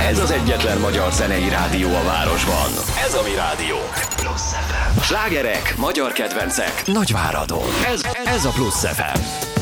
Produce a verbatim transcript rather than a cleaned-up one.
Ez az egyetlen magyar zenei rádió a városban. Ez a mi rádió. Plusz ef em. Slágerek, magyar kedvencek, Nagyváradon. Ez, ez a Plusz ef em.